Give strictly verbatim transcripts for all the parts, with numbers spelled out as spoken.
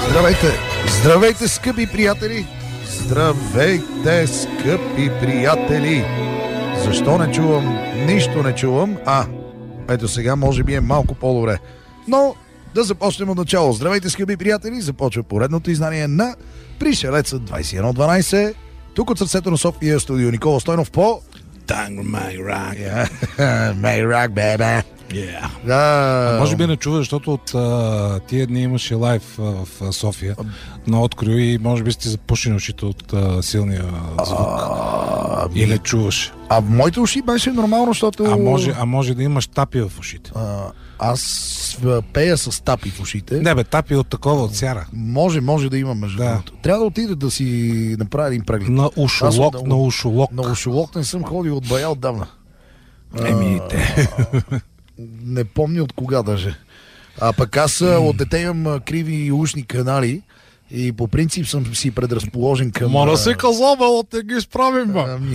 Здравейте! Здравейте, скъпи приятели! Здравейте, скъпи приятели! Защо не чувам? Нищо не чувам. А, ето сега може би е малко по-добре. Но да започнем от начало. Здравейте, скъпи приятели! Започва поредното издание на Пришелеца двайсет и едно дванайсет. Тук от сърцето на София, студио Никола Стойнов по... Tango May Rock. May Rock, baby. Yeah. Да. Може би не чува, защото от а, тия дни имаше лайв а, в София на Открил и може би сте запушени ушите от а, силния звук. А, и не чуваш. А в моите уши беше нормално, защото... А може, а може да имаш тапи в ушите. А, аз пея с тапи в ушите. Не бе, тапи от такова, от сяра. Може, може да има между да. другото. Трябва да отида да си направя един преглед. На ушолог, аз, на ушолог. На ушолог не съм ходил от бая отдавна. Еми, те... Не помня от кога даже. А пък аз от дете имам криви ушни канали и по принцип съм си предразположен към... Ма да си казал, бе, да те ги изправим, бе. Ами...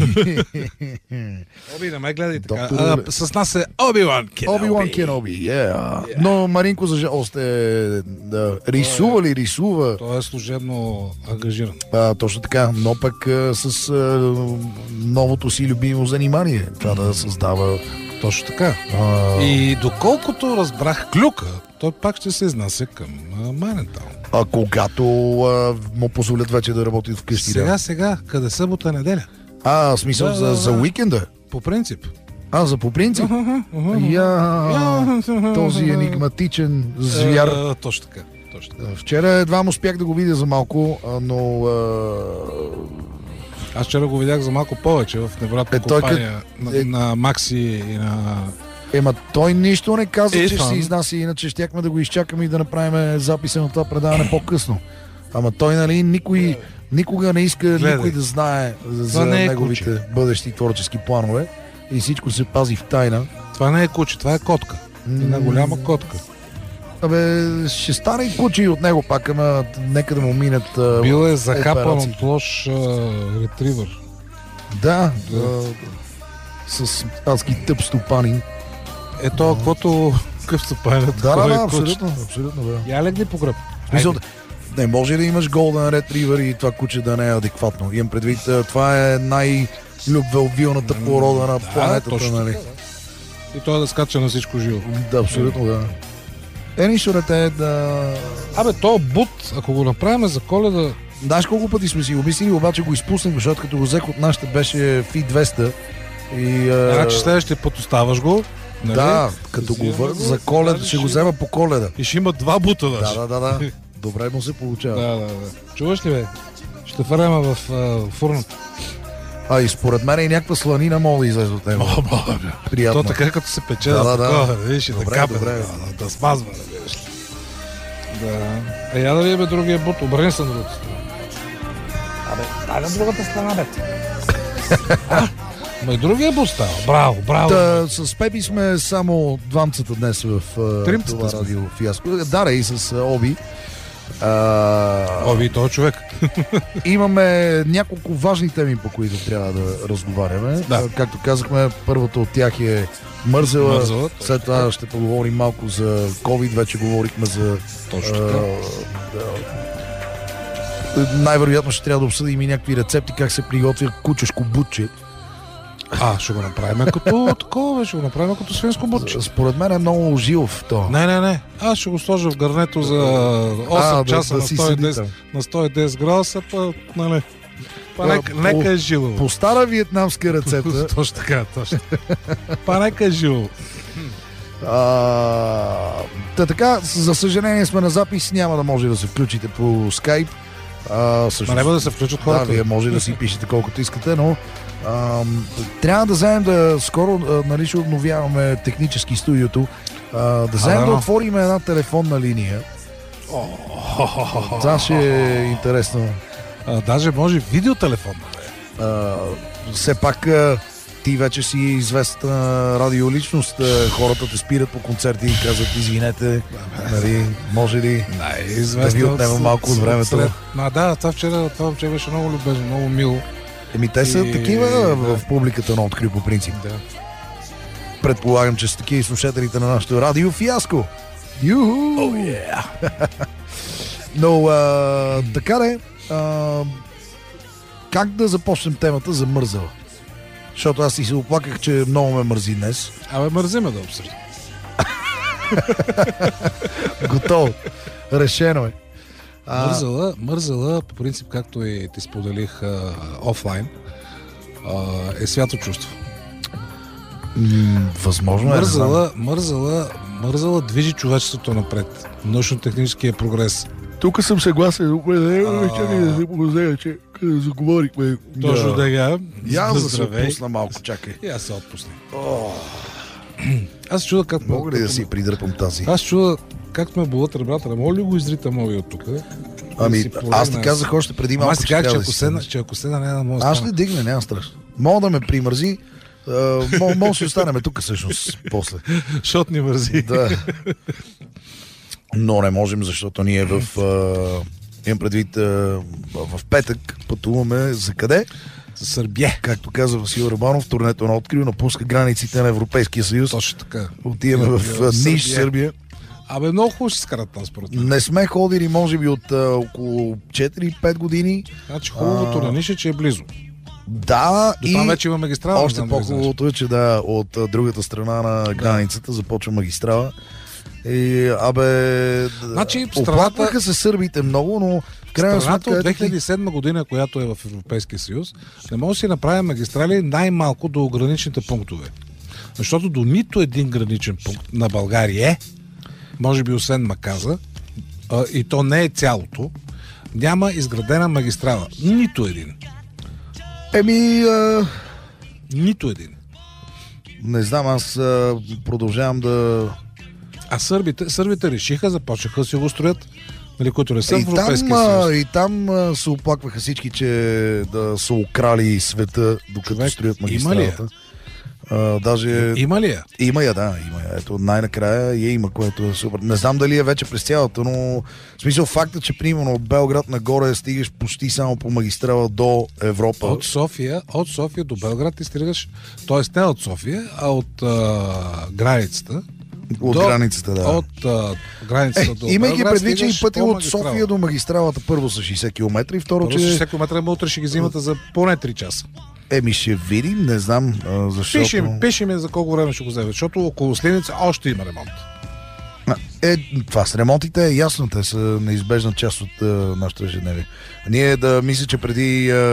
Оби, не ме гледай така. Доктор... А, с нас е Оби-Ван Кеноби. Оби-Ван Кеноби, yeah. yeah. Но Маринко за жалост е да, рисува ли, рисува. Той е служебно ангажиран. А, точно така, но пък а, с а, новото си любимо занимание. Това да създава... Точно така. А... И доколкото разбрах клюка, той пак ще се изнася към Марентал. А когато а, му позволят вече да работи вкъщи. Сега, да. сега, къде събота, неделя? А, в смисъл да, за, да, за уикенда? По принцип. А, за по принцип? Uh-huh, uh-huh. Я, този енигматичен звяр. Uh, точно така. Точно така. Вчера едва му успях да го видя за малко, но... А... Аз вчера го видях за малко повече в невероятна е, компания къд... на, е... на Макси и на... Ема той нищо не каза, е, че ще се изнася, иначе щяхме да го изчакаме и да направим записа на това предаване по-късно. Ама той, нали, никой, никога не иска Гледай. никой да знае за е неговите куче. бъдещи творчески планове и всичко се пази в тайна. Това не е куче, това е котка. Една голяма котка. Абе, ще стане и куче от него пак, ама нека да му минат бил е захапан от лош ретривър. Да, да. А, с адски тъп стопанин. Ето, каквото къв стопанин. Да, да, да, абсолютно, абсолютно, да. Я легни по гръб. Мисъл, не може да имаш Golden Retriever и това куче да не е адекватно. Имам предвид, това е най-любвеобилната порода на планетата, точно, нали? Да. И той да скача на всичко живо. Да, абсолютно, да. Е, нищо е да... Абе, то бут, ако го направим за Коледа... Знаеш колко пъти сме си го мислили, обаче го изпуснах, защото като го взех от нашата беше Фи двеста. И, а... Значи следващия път оставаш го. Нали? Да, като го вър... за Коледа, ще, ще го взема по Коледа. И ще има два бута даже. Да, да, да, да. Добре му се получава. Да, да, да. Чуваш ли, бе? Ще фарема в uh, фурната. А и според мен и някаква сланина мога да излезе от него. О, бе, приятно. То така като се пече да, да, такова, да. Виж, добре, да капе, добре. Да, да, да смазва. Да, да. Е, я да ви бе другия бут, обърни се на другата страна. Абе, дай на другата страна, бе. Ма и другия бут става. Браво, браво. Та, с Пепи сме само двамцата днес в uh, това сме. радио фиаско. Да, и с uh, Оби. Uh, Оби и този човек. Имаме няколко важни теми, по които трябва да разговаряме. Да. Както казахме, първата от тях е Мързела. Мързела След това ще поговорим малко за COVID. Вече говорихме за... Точно така. Uh, да. Най-вероятно ще трябва да обсъдим и някакви рецепти, как се приготвя кучешко бутче. А, ще го направим като такова, ще го направим като свинско бутче. Според мен е много жилов то. Не, не, не. Аз ще го сложа в гарнето за осем а, часа да, да на, сто и десет, на сто и десет градуса, па, нали. Па нека, нека е жило. По стара виетнамска рецепта. Точно така, точно. Па нека е жило. Та така, за съжаление сме на запис, няма да може да се включите по скайп. А, Ма не да се включат хората. Да, вие може да си пишете колкото искате, но а, трябва да вземем да скоро, а, нали, ще обновяваме технически студиото, а, да вземем а, да, да отворим една телефонна линия. Това ще е интересно. А, даже може видеотелефон. А, все пак а, ти вече си известна радиоличност, хората те спират по концерти и казват извинете, нали, може ли да ви отнема малко от времето? След... А, да, това вчера, това вчера беше много любезно, много мило. Еми те са и... такива да. В публиката на Открил по принцип. Да. Предполагам, че са такива слушателите на нашото радио фиаско. Юху! Oh, yeah. Но а, така де, а, как да започнем темата за мързела? Защото аз и се оплаках, че много ме мързи днес. Абе, мързиме да обсъждам. Готово. Решено е. А... Мързела, мързела, по принцип, както и ти споделих а, офлайн, а, е свято чувство. М, възможно е. Мързела, мързела, мързела движи човечеството напред. Научно-техническия прогрес. Тук съм съгласен. Чакай да се позея, че къде заговорихме. Точно така. Я да се отпусна малко, чакай. И аз се отпусна. Аз чуда как... Мога ли да си придръпам тази? Аз чуда как ме болят ребрата. Не мога ли го изрита мови от тук? Ами, аз ти казах още преди малко, аз че казах, трябва че да ако си седна, седнеш. че ако седна, не да мога. Аз ще дигна, няма страшно. Мога да ме примързи. Uh, мога да си останем тук всъщност после. Шот ни мързи. Да. Но не можем, защото ние в... Uh, имам предвид uh, в петък пътуваме за къде? За Сърбия. Както каза Васил Рабанов, турнето на Открил напуска границите на Европейския съюз. Точно така. Отиваме в uh, Ниш, Сърбия. Абе, много хубаво ще скарат там според мен. Не сме ходили, може би, от uh, около четири-пет години. Значи хубавото на Ниш е, че е близо. Да, до и там вече има магистрала. Още по-хубавото е, че да, от а, другата страна на границата да. Започва магистрала. И, абе, значи, оплакваха страната... се сърбите много, но в крайна страната сметка... от две хиляди и седма година, която е в Европейския съюз, не може да си направим магистрали най-малко до граничните пунктове. Защото до нито един граничен пункт на България, може би освен Маказа, а, и то не е цялото, няма изградена магистрала. Нито един. Еми... А... Нито един. Не знам, аз а, продължавам да... А сърбите, сърбите решиха, започнаха да си го строят, нали, които не са в И Европейския там, а, съюз. и там а, се оплакваха всички, че да са украли света, докато Човек, строят има ли магистралата. А, даже... Има ли я? Има я, да, има я. Ето, най-накрая я има, което е супер. Не знам дали е вече през цялата, но в смисъл факта, че примерно от Белград нагоре стигаш почти само по магистрала до Европа. От София, от София до Белград ти стигаш, т.е. не от София, а от а, границата. От до, границата, да. От а, границата е, до имайки Белград, предвид, че и пътя от магистрала. София до магистралата първо са шейсет километра и второ, Първо че... шейсет километра, утре ще ги взимате за поне три часа. Еми ще видим, не знам, а, защото... Пиши, пиши ми за колко време ще го вземе, защото около Сливница още има ремонт. Е, това с ремонтите е ясно, те са неизбежна част от а, нашето ежедневие. Ние да мисля, че преди а,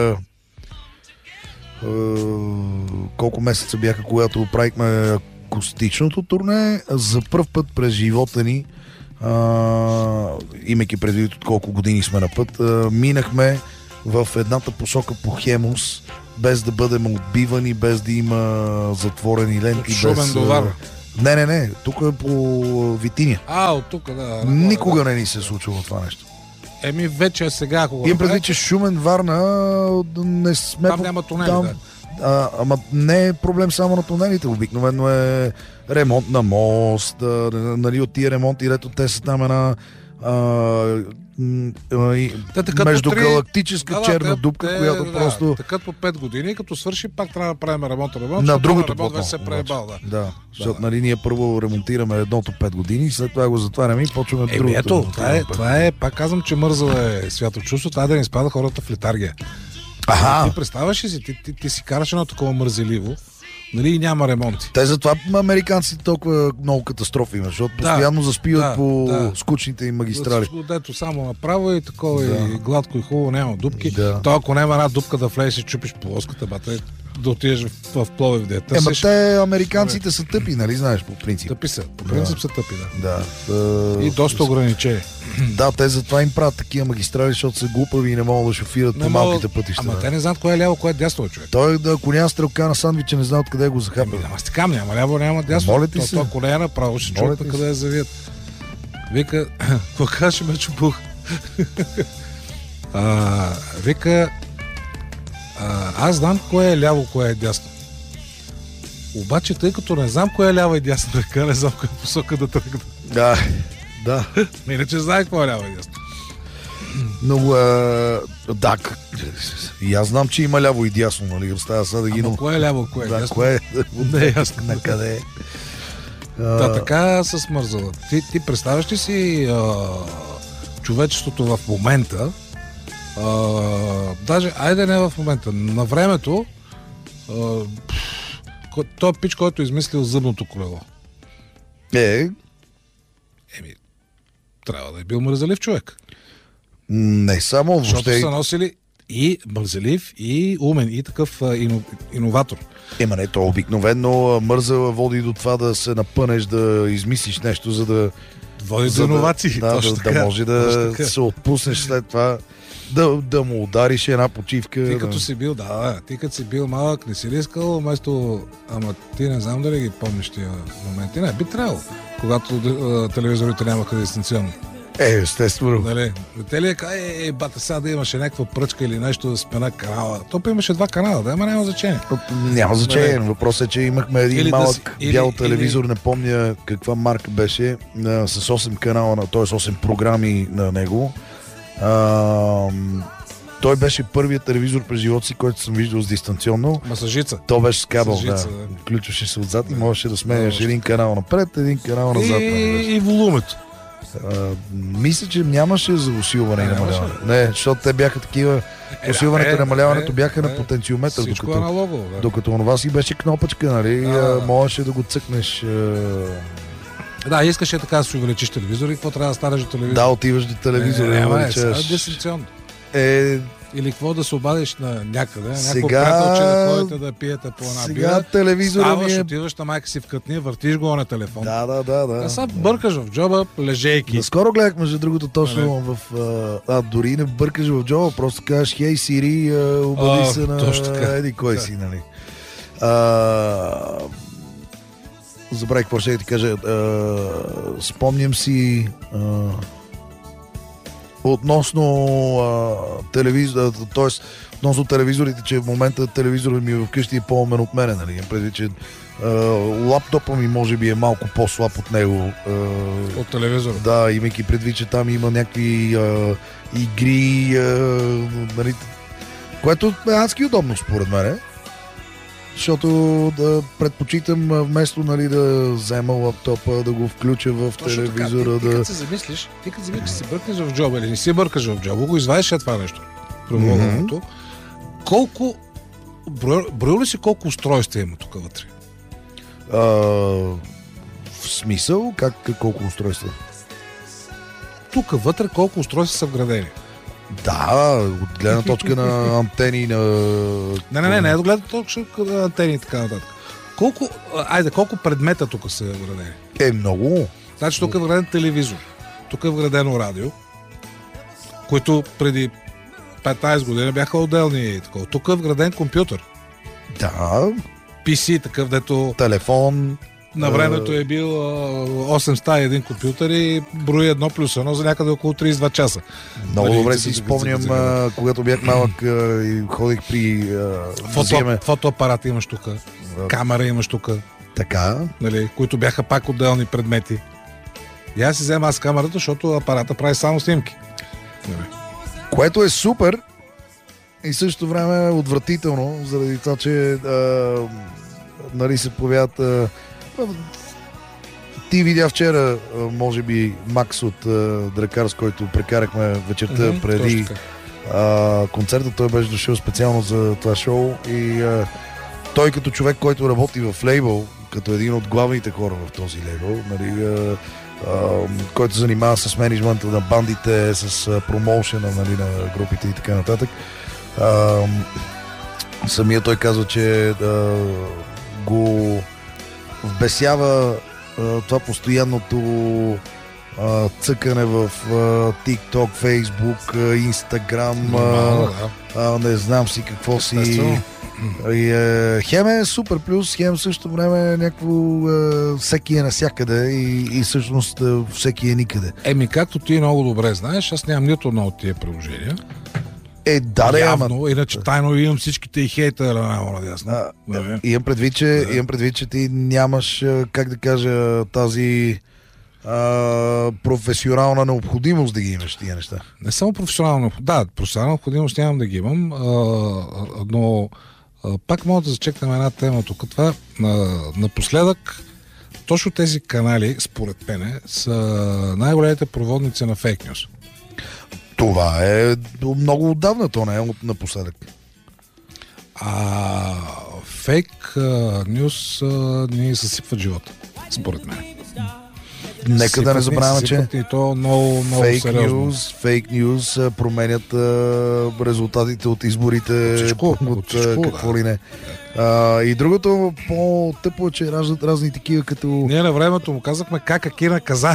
а, колко месеца бяха, когато правихме акустичното турне, за пръв път през живота ни, а, имайки предвид от колко години сме на път, а, минахме в едната посока по Хемус, без да бъдем отбивани, без да има затворени ленти. Шумен без... до Варна. Не, не, не, тук е по Витиния. А, от тук, да. Никога не ни се е случило това нещо. Еми вече сега, ако го Имам предвид, направите, че Шумен, Варна не сме... там по- няма тунели, там, да. а, ама не е проблем само на тунелите. Обикновено е ремонт на мост, а, нали, от тия ремонти, дето те са там една а, м, а, и- Те тъкат по междугалактическа три- черна да, да, дупка, те, която да, просто... Такът по пет години, като свърши, пак трябва да правим ремонт, ремонт, На защото другото ремонт платно. вече се преебал, да. Да, защото да. нали, ние първо ремонтираме едното пет години, след това го затваряме и почваме Еми другото. ето, това е, ремонтираме пет. това е, пак казвам, че мързала е свято чувство, това е да не изпада хората в летаргия. Аха, Ти представяш ли си, ти, ти, ти си караш едно такова мързеливо, нали, и няма ремонти. те затова американците толкова много катастрофи имат, защото Да, постоянно заспиват да, по да. скучните им магистрали. Дето само направо и такова Да. и гладко и хубаво, няма дупки. Да. То ако няма една дупка да влезеш и чупиш плоската, бата, да отидеш в, в Пловдив, да я Ема търсиш. те американците са тъпи, нали знаеш, по принцип. Тъпи са. По принцип са тъпи, да. Да. Е, И доста ограничени. Да, те затова им правят такива магистрали, защото са глупави и не могат да шофират по малките пътища. Ама да. те не знаят кое е ляво, кое е дясно, човек. Той, да, ако няма стрелка на сандвича, не знае откъде го захапя. Ама аз ти кам, няма ляво, няма дясно. Моля ти То, се. то, ако не е направо, ще Моля чуят ти на къде е завият. Вика, какво каже ме чупух? а, вика, а, аз знам кое е ляво, кое е дясно. Обаче, тъй като не знам кое е ляво и дясно ръка, не знам коя посока да тръгна. Да, да. Иначе знае какво е ляво и дясно. Но, а, да, к- и аз знам, че има ляво и дясно, нали? Остава сега да ги... Ама но- кое е ляво, кое е Да, дясно? кое е? Не е ясно. На къде е? Та така се смързала. Ти, ти представяш ли си а, човечеството в момента, а, даже, айде не в момента, на времето, а, той пич, който е измислил зъбното колело. Е, Еми, трябва да е бил мързелив човек. не само Защото въобще. са носили и мързелив, и умен, и такъв а, ино, иноватор. Ема не, то обикновено мързела води до това да се напънеш, да измислиш нещо, за да... Води за до иновации. Да, точно да, така, да може да точно така. се отпуснеш след това, да, да му удариш една почивка. Ти да... като си бил, да, да, ти като си бил малък, не си ли искал, вместо, ама ти не знам дали ги помниш тия моменти. Не, би трябвало, когато а, телевизорите нямаха дистанционно. Е, естествено. Нали? Те ли е, е, е, бата сега да имаше някаква пръчка или нещо да спена канала. То имаше два канала, да, ама няма значение. Няма значение. Въпросът е, че имахме един Или да малък си- или- бял телевизор, или- не помня каква марка беше, а, с осем канала, на, т.е. осем програми на него. А, той беше първият телевизор през живота си, който съм виждал с дистанционно. Масажица. То беше с кабел, С жица, да. да. Включваше се отзад и можеше да сменяш Да, един канал напред, един канал назад. нали, И, беше. и волумето. А, мисля, че нямаше за усилване и А, нямаше намаляване. Не, защото те бяха такива. Е, Усилването да, и намаляването е, бяха е, на потенциометър, Всичко докато, аналогово, да. докато онова си беше кнопъчка, нали? Да, а, да. можеше да го цъкнеш. а, Да, искаше така да си увеличиш телевизора и какво трябва да станеш до телевизора? Да, отиваш до телевизора е, и е, е, увеличаваш. сега дистанционно. Е, Или какво да се обадиш на някъде, някакво Сега- приятелче да ходите да пиете по една сега бира, телевизора ми ставаш, е... отиваш на майка си вкътни, въртиш го на телефон. Да, да, да, да. А сега бъркаш в джоба, лежейки. Наскоро гледах, между другото, точно Нали? в... А, а, дори не бъркаш в джоба, просто кажеш, хей, Сири, а, обади А, се на точно така. еди кой Да. си, нали? А, забравих какво ще ти кажа. А, спомням си а, относно а, телевизор, т.е. относно телевизорите, че в момента телевизорът ми вкъщи е по-умен от мене, нали? Имам предвид, че а, лаптопа ми може би е малко по-слаб от него. А, От телевизора. да, имайки предвид, че там има някакви а, игри, а, нали, което е адски удобно според мен. Защото да предпочитам а, вместо нали, да взема лаптопа, да го включа в Точно така. телевизора. Ти, ти да... като се замислиш, ти като замислиш, си бъркаш в джоба или не си бъркаш в джоба, го извадиш е това нещо. Правоъгълното. Колко... Броил, броил ли си колко устройства има тук вътре? А, в смисъл? Как, колко устройства? Тук вътре колко устройства са вградени? Да, от гледна точка на антени, на... Не, не, не, не е до гледна точка на антени и така нататък. Колко, а, айде, колко предмета тук са вградени? Е, много. Значи тук е вграден телевизор, тук е вградено радио, които преди петнайсет години бяха отделни. Такова. Тук е вграден компютър. Да, пи си, такъв, дето телефон. на времето е бил осемстотин и един компютър и брои едно плюс едно за някъде около трийсет и два часа. Много Нали, добре цък, си цък, спомням, цък, цък, а, когато бях малък а, и ходих при... А, Фото, вземе... фотоапарат имаш тук, камера имаш тук, Така. нали, които бяха пак отделни предмети. И аз си взема аз камерата, защото апарата прави само снимки. Нали. Което е супер и същото време е отвратително, заради това, че а, нали се появяват... А, ти видя вчера, а, може би, Макс от а, Дракар, с който прекарахме вечерта Мгм, преди точно така. а, концерта. Той беше дошъл специално за това шоу и а, той като човек, който работи в лейбъл, като един от главните хора в този лейбъл, нали, а, а, който се занимава с менеджмента на бандите, с а, промоушена нали, на групите и така нататък. А, самия той казва, че а, го вбесява а, това постоянното а, цъкане в а, TikTok, Facebook, а, Instagram, Нормално, а, да. а, не знам си какво си. Естествено. И, е, хем е супер плюс, хем също време е някакво е, всеки е насякъде и, и всъщност е, всеки е никъде. Еми, както ти много добре знаеш, аз нямам нито едно от тия приложения. Е, да, да, ама... Явно, иначе тайно имам всичките и хейтера на надясно. А, Нали? имам предвид, че, Да. имам предвид, че ти нямаш, е, как да кажа, тази а, професионална необходимост да ги имаш тия неща. Не само професионално. Да, професионална необходимост нямам да ги имам, а, но а, пак мога да зачекнем една тема тук. Това на, напоследък точно тези канали, според мене, са най-големите проводници на фейк нюс. Това е много отдавна, то не е от напоследък. А фейк нюс ни съсипват живота, според мен. Нека да не забравяме, че и то много, много фейк сериозно. нюз, фейк нюз променят а, резултатите от изборите, Всичко, от, от всичко, какво да. ли не. А, и другото по-тъпо е, че раждат разни такива като... Ние на времето му казахме как Акира каза.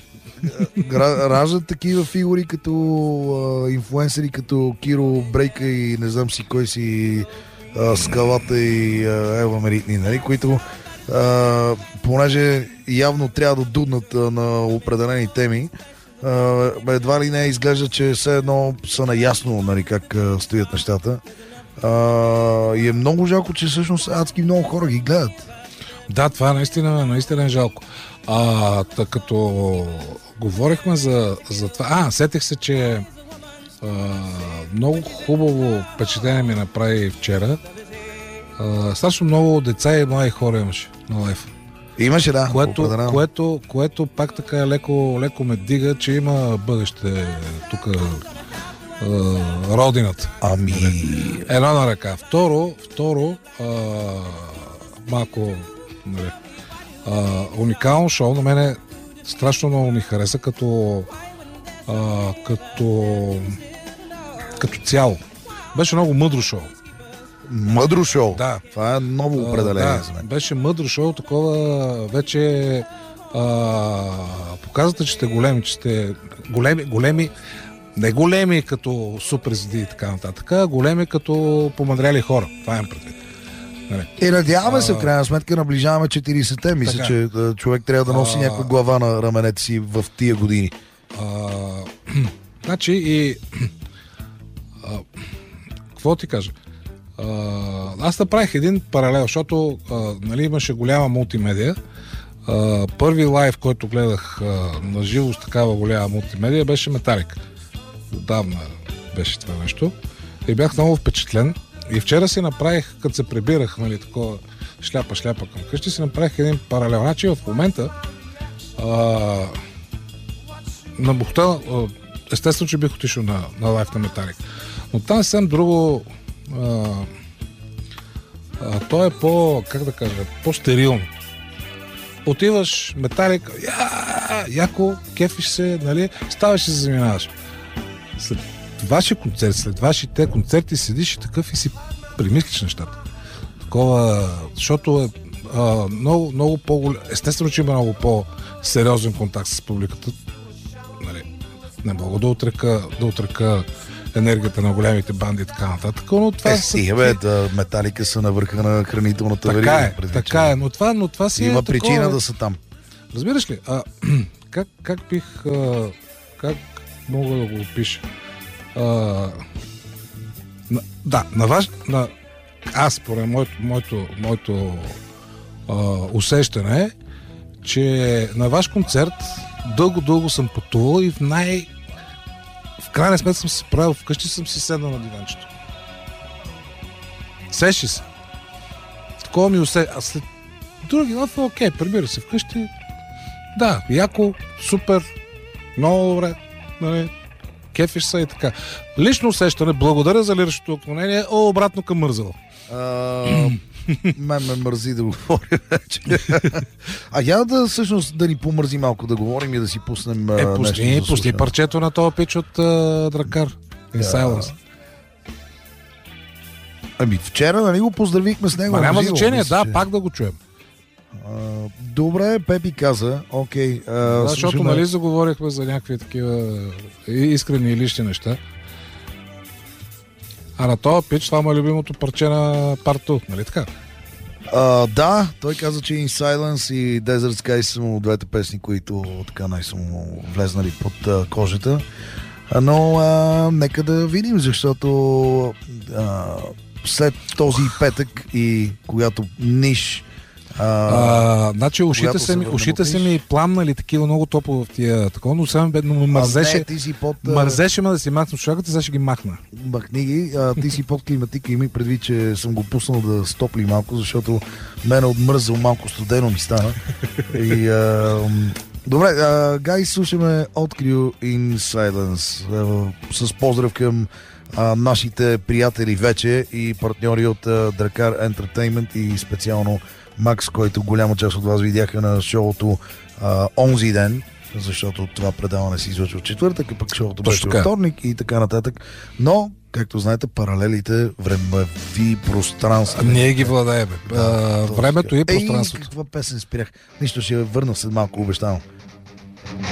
раждат такива фигури като а, инфлуенсъри, като Киро Брейка и не знам си кой си а, Скалата и а, Ева Меритни, нали, които а, понеже явно трябва да дуднат а, на определени теми, а, едва ли не изглежда, че все едно са наясно, нали, как а, стоят нещата. А, и е много жалко, че всъщност адски много хора ги гледат. Да, това наистина, наистина е жалко. А, тъй като говорихме за, за това... А, сетих се, че а, много хубаво впечатление ми направи вчера. А, страшно много деца и млади хора имаше на лайф. Имаше, да. Което, което, което пак така леко, леко ме дига, че има бъдеще тук родината. Ами... Едно на ръка. Второ, второ а, малко, нали, а, уникално шоу. На мене страшно много ми хареса като а, като като цяло. Беше много мъдро шоу. Мъдро шоу? Да. Това е ново определение а, да, за мен. беше мъдро шоу, такова вече а, показвате, че сте големи, че сте големи, големи, не големи като суперзвезди и така нататък, а големи като помадряли хора. Това имам предвид. И надяваме се, в крайна сметка наближаваме четирийсетте. Мисля, така. че човек трябва да носи а... някаква глава на раменете си в тия години. А, значи и а, какво ти кажа? А, аз направих един паралел, защото а, нали, имаше голяма мултимедия. А, първи лайв, който гледах а, на живо с такава голяма мултимедия, беше Металик. Отдавна беше това нещо. И бях много впечатлен. И вчера си направих, като се прибирах, нали, такова шляпа-шляпа към къщи, си направих един паралел. Значи в момента а, на бухта, естествено, че бих отишъл на, на лайв на Металик. Но там е съвсем друго. А, а, то е по, как да кажа, по-стерилно. Отиваш, Металик, я, яко, кефиш се, нали, ставаш и се заминаваш. След ваши концерти, след вашите концерти седиш и такъв и си примислиш нещата. Такова, защото е а, много, много по-голям. Естествено, че има много по-сериозен контакт с публиката. Нали, не мога да отрека, да отрека енергията на големите банди и така нататък, но това е, са... стига, бе, да, Металика са на върха на хранителната верига. Така е, предвид, така е, но това, но това си има е причина такова... да са там. Разбираш ли? А, как, как бих... А, как мога да го опиша? А, на, да, на ваш... На, аз, според моето, моето, моето а, усещане е, че на ваш концерт дълго-дълго съм пътувал и в най... В крайна сметка съм се правил вкъщи, съм си седнал на диванчето. Сещи се. Такова ми усе... А след други нов, окей, прибира се вкъщи. Да, яко, супер, много добре, нали, кефиш се и така. Лично усещане, благодаря за лиращото отклонение, о, обратно към мързало. Uh, мен ме мързи да говорим вече. А я да всъщност да ни помързи малко да говорим и да си пуснем Е, uh, пусти, нещо. пусти парчето на този пич от uh, Дракар. In Yeah. Silence. Ами вчера, нали го поздравихме с него. Ма няма живо, значение, мисля, да, че... пак да го чуем. Uh, добре, Пепи каза, окей. Okay, uh, Да, защото слушаме... нали заговорихме за някакви такива искрени и лични неща. А на този пич, това му е любимото парче на Парто, нали така? Uh, да, той каза, че In Silence и Desert Sky са му двете песни, които така най-са му влезнали под uh, кожата. Uh, но uh, нека да видим, защото uh, след този петък и когато Ниш А, значи ушите, се ми, се ушите се ми пламнали такива много топло в тия такова, но сега бедно мързеше, под, мързеше ме да си махна шлагата, сега ще ги махна. Махни ги, а, ти си под климатика и ми предвид, че съм го пуснал да стопли малко, защото мен отмързал малко студено ми стана. И а, Добре, а, гай, слушаме Old Crew in Silence. А, с поздрав към а, нашите приятели вече и партньори от а, Дракар Entertainment и специално Макс, който голяма част от вас видяха на шоуто а, онзи ден, защото това предаване се излъчва в четвъртък, и пък шоуто беше във вторник и така нататък. Но, както знаете, паралелите, времеви, пространство. Ние ги владееме. Да, времето и пространството. Ей, каква песен спирах. Нищо, ще я върна след малко, обещавам.